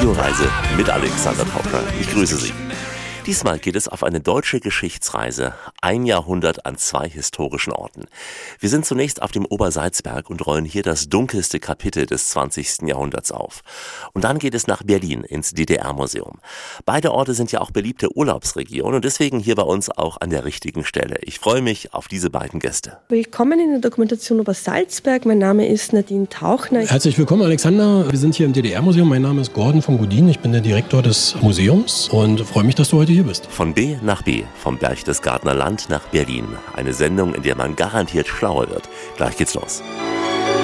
Radioreise mit Alexander Popper. Ich grüße Sie. Diesmal geht es auf eine deutsche Geschichtsreise, 1 Jahrhundert an 2 historischen Orten. Wir sind zunächst auf dem Obersalzberg und rollen hier das dunkelste Kapitel des 20. Jahrhunderts auf. Und dann geht es nach Berlin ins DDR-Museum. Beide Orte sind ja auch beliebte Urlaubsregionen und deswegen hier bei uns auch an der richtigen Stelle. Ich freue mich auf diese beiden Gäste. Willkommen in der Dokumentation Obersalzberg. Mein Name ist Nadine Tauchner. Herzlich willkommen, Alexander. Wir sind hier im DDR-Museum. Mein Name ist Gordon von Godin. Ich bin der Direktor des Museums und freue mich, dass du heute hier bist. Von B nach B, vom Berchtesgadener Land nach Berlin. Eine Sendung, in der man garantiert schlauer wird. Gleich geht's los.